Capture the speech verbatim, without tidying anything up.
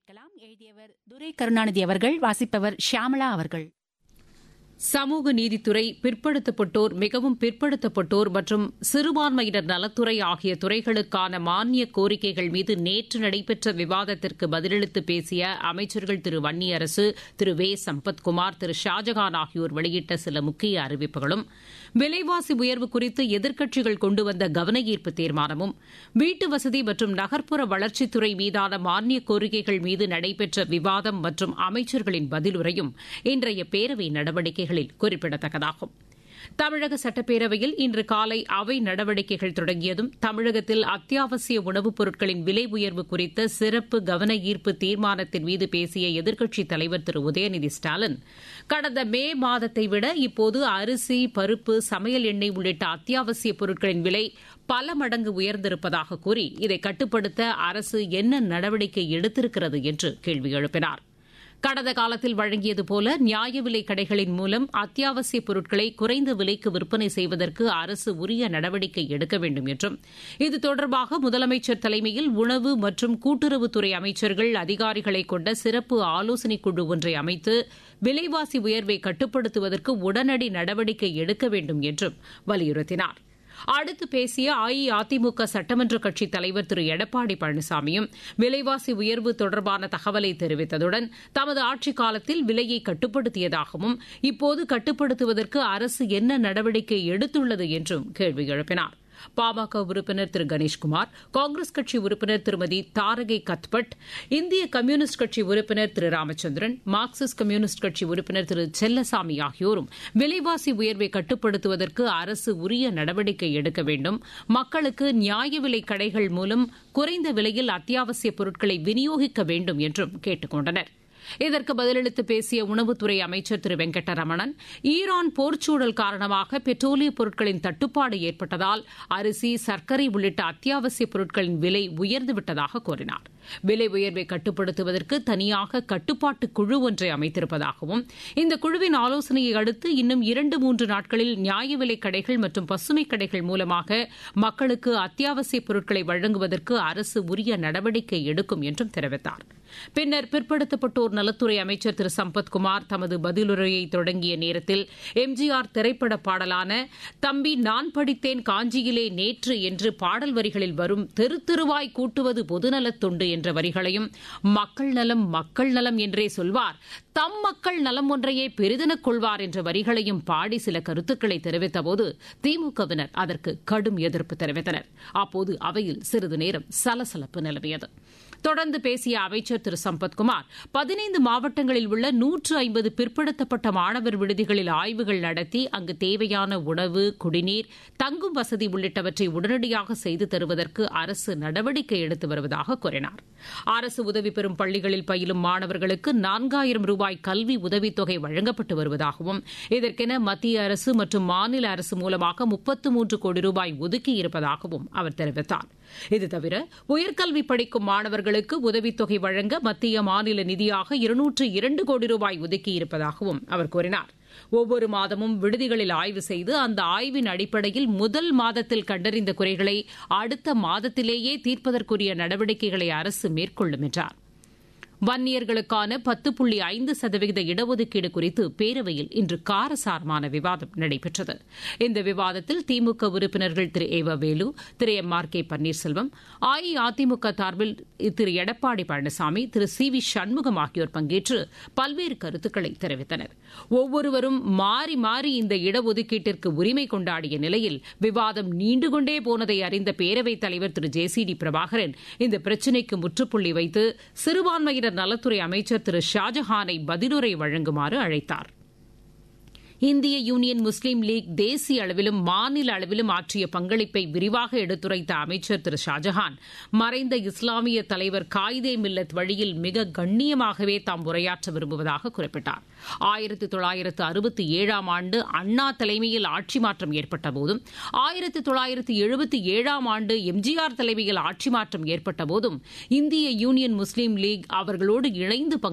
கேட்கலாம். எழுதியவர் துரை கருணாநிதி அவர்கள், வாசிப்பவர் ஷியாமளா அவர்கள். சமூக நீதித்துறை, பிற்படுத்தப்பட்டோர், மிகவும் பிற்படுத்தப்பட்டோர் மற்றும் சிறுபான்மையினர் நலத்துறை ஆகிய துறைகளுக்கான மானிய கோரிக்கைகள் மீது நேற்று நடைபெற்ற விவாதத்திற்கு பதிலளித்து பேசிய அமைச்சர்கள் திரு வன்னியரசு, திரு வே சம்பத்குமார், திரு ஷாஜகான் ஆகியோர் வெளியிட்ட சில முக்கிய அறிவிப்புகளும், விலைவாசி உயர்வு குறித்து எதிர்க்கட்சிகள் கொண்டு வந்த கவனஈர்ப்பு தீர்மானமும், வீட்டு வசதி மற்றும் நகர்ப்புற வளர்ச்சித்துறை மீதான மானிய கோரிக்கைகள் மீது நடைபெற்ற விவாதம் மற்றும் அமைச்சர்களின் பதிலுரையும் இன்றைய பேரவை நடவடிக்கைகளில் குறிப்பிடத்தக்கதாகும். தமிழக சட்டப்பேரவையில் இன்று காலை அவை நடவடிக்கைகள் தொடங்கியதும் தமிழகத்தில் அத்தியாவசிய உணவுப் பொருட்களின் விலை உயர்வு குறித்த சிறப்பு கவன ஈர்ப்பு தீர்மானத்தின் மீது பேசிய எதிர்க்கட்சித் தலைவர் திரு உதயநிதி ஸ்டாலின், கடந்த மே மாதத்தை விட இப்போது அரிசி, பருப்பு, சமையல் எண்ணெய் உள்ளிட்ட அத்தியாவசிய பொருட்களின் விலை பல மடங்கு உயர்ந்திருப்பதாக கூறி இதை கட்டுப்படுத்த அரசு என்ன நடவடிக்கை எடுத்திருக்கிறது என்று கேள்வி எழுப்பினார். கடந்த காலத்தில் வழங்கியது போல நியாய விலை கடைகளின் மூலம் அத்தியாவசிய பொருட்களை குறைந்த விலைக்கு விற்பனை செய்வதற்கு அரசு உரிய நடவடிக்கை எடுக்க வேண்டும் என்றும், இது தொடர்பாக முதலமைச்சர் தலைமையில் உணவு மற்றும் கூட்டுறவுத்துறை அமைச்சர்கள், அதிகாரிகளை கொண்ட சிறப்பு ஆலோசனைக் குழு ஒன்றை அமைத்து விலைவாசி உயர்வை கட்டுப்படுத்துவதற்கு உடனடி நடவடிக்கை எடுக்க வேண்டும் என்றும் வலியுறுத்தினார். அடுத்து பேசிய அஇஅதிமுக சட்டமன்ற கட்சித் தலைவர் திரு எடப்பாடி பழனிசாமியும் விலைவாசி உயர்வு தொடர்பான தகவலை தெரிவித்ததுடன், தமது ஆட்சிக் காலத்தில் விலையை கட்டுப்படுத்தியதாகவும், இப்போது கட்டுப்படுத்துவதற்கு அரசு என்ன நடவடிக்கை எடுத்துள்ளது என்றும் கேள்வி எழுப்பினார். பாமக உறுப்பினர் திரு கணேஷ்குமார், காங்கிரஸ் கட்சி உறுப்பினர் திருமதி தாரகை கத்பட், இந்திய கம்யூனிஸ்ட் கட்சி உறுப்பினர் திரு ராமச்சந்திரன், மார்க்சிஸ்ட் கம்யூனிஸ்ட் கட்சி உறுப்பினர் திரு செல்லசாமி ஆகியோரும் விலைவாசி உயர்வை கட்டுப்படுத்துவதற்கு அரசு உரிய நடவடிக்கை எடுக்க வேண்டும், மக்களுக்கு நியாய விலை கடைகள் மூலம் குறைந்த விலையில் அத்தியாவசிய பொருட்களை விநியோகிக்க வேண்டும் என்றும் கேட்டுக் கொண்டனர். இதற்கு பதிலளித்து பேசிய உணவுத்துறை அமைச்சர் திரு வெங்கட்டரமணன், ஈரான் போர்ச்சூழல் காரணமாக பெட்ரோலிய பொருட்களின் தட்டுப்பாடு ஏற்பட்டதால் அரிசி, சர்க்கரை உள்ளிட்ட அத்தியாவசிய பொருட்களின் விலை உயர்ந்துவிட்டதாக கூறினார். விலை உயர்வை கட்டுப்படுத்துவதற்கு தனியாக கட்டுப்பாட்டு குழு ஒன்றை அமைத்திருப்பதாகவும், இந்த குழுவின் ஆலோசனையை அடுத்து இன்னும் இரண்டு மூன்று நாட்களில் நியாய விலை கடைகள் மற்றும் பசுமை கடைகள் மூலமாக மக்களுக்கு அத்தியாவசிய பொருட்களை வழங்குவதற்கு அரசு உரிய நடவடிக்கை எடுக்கும் என்றும் தெரிவித்தார். பின்னர் பிற்படுத்தப்பட்டோர் நலத்துறை அமைச்சர் திரு சம்பத்குமார் தமது பதிலுரையை தொடங்கிய நேரத்தில் எம்ஜிஆர் திரைப்பட பாடலான தம்பி நான் படித்தேன் காஞ்சியிலே நேற்று என்று பாடல் வரிகளில் வரும் தெரு தெருவாய் கூட்டுவது பொதுநலத் தொண்டு என்ற வரிகளையும், மக்கள் நலம் மக்கள் நலம் என்றே சொல்வார், தம் மக்கள் நலம் ஒன்றையே பெரிதெனக் கொள்வார் என்ற வரிகளையும் பாடி சில கருத்துக்களை தெரிவித்தபோது திமுகவினர் அதற்கு கடும் எதிர்ப்பு தெரிவித்தனர். அப்போது அவையில் சிறிது நேரம் சலசலப்பு நிலவியது. தொடர்ந்து பேசிய அமைச்சர் திரு சம்பத்குமார், பதினைந்து மாவட்டங்களில் உள்ள நூற்று ஐம்பது பிற்படுத்தப்பட்ட மாணவர் விடுதிகளில் ஆய்வுகள் நடத்தி அங்கு தேவையான உணவு, குடிநீர், தங்கும் வசதி உள்ளிட்டவற்றை உடனடியாக செய்து தருவதற்கு அரசு நடவடிக்கை எடுத்து வருவதாக கூறினார். அரசு உதவி பெறும் பள்ளிகளில் பயிலும் மாணவர்களுக்கு நான்காயிரம் ரூபாய் கல்வி உதவித்தொகை வழங்கப்பட்டு வருவதாகவும், இதற்கென மத்திய அரசு மற்றும் மாநில அரசு மூலமாக முப்பத்து மூன்று கோடி ரூபாய் ஒதுக்கியிருப்பதாகவும் அவர் தெரிவித்தார். இதுதவிர உயர்கல்வி படிக்கும் மாணவர்களுக்கு உதவித்தொகை வழங்க மத்திய மாநில நிதியாக இருநூற்று இரண்டு கோடி ரூபாய் ஒதுக்கியிருப்பதாகவும் அவர் கூறினார். ஒவ்வொரு மாதமும் விடுதிகளில் ஆய்வு செய்து அந்த ஆய்வின் அடிப்படையில் முதல் மாதத்தில் கண்டறிந்த குறைகளை அடுத்த மாதத்திலேயே தீர்ப்பதற்குரிய நடவடிக்கைகளை அரசு மேற்கொள்ளும் என்றார். வன்னியர்களுக்கான பத்து புள்ளி ஐந்து சதவீத இடஒதுக்கீடு குறித்து பேரவையில் இன்று காரசாரமான விவாதம் நடைபெற்றது. இந்த விவாதத்தில் திமுக உறுப்பினர்கள் திரு ஏ வ வேலு, திரு M R K Panneerselvam, AIADMK சார்பில் திரு எடப்பாடி பழனிசாமி, திரு சி வி சண்முகம் ஆகியோர் பங்கேற்று பல்வேறு கருத்துக்களை தெரிவித்தனர். ஒவ்வொருவரும் மாறி மாறி இந்த இடஒதுக்கீட்டிற்கு உரிமை கொண்டாடிய நிலையில் விவாதம் நீண்டு கொண்டே போனதை அறிந்த பேரவைத் தலைவர் திரு ஜே சி டி பிரபாகரன் இந்த பிரச்சினைக்கு முற்றுப்புள்ளி வைத்து சிறுபான்மையினர் நலத்துறை அமைச்சர் திரு ஷாஜஹானை பதிலுரை வழங்குமாறு அழைத்தார். இந்திய யூனியன் முஸ்லீம் லீக் தேசிய அளவிலும் மாநில அளவிலும் ஆற்றிய பங்களிப்பை விரிவாக எடுத்துரைத்த அமைச்சர் திரு ஷாஜஹான், மறைந்த இஸ்லாமிய தலைவர் காயிதே மில்லத் வழியில் மிக கண்ணியமாகவே தாம் உரையாற்ற விரும்புவதாக குறிப்பிட்டார். ஆயிரத்தி தொள்ளாயிரத்து அறுபத்தி ஏழாம் ஆண்டு அண்ணா தலைமையில் ஆட்சி மாற்றம் ஏற்பட்ட போதும், ஆயிரத்தி தொள்ளாயிரத்து எழுபத்தி ஏழாம் ஆண்டு எம்ஜிஆர் தலைமையில் ஆட்சி மாற்றம் ஏற்பட்ட போதும் இந்திய யூனியன் முஸ்லீம் லீக் அவர்களோடு இணைந்து